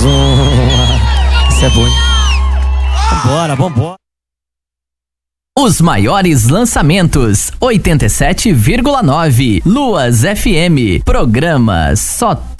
Isso é bom, hein? Vambora. Os maiores lançamentos, 87,9. Luas FM. Programa Só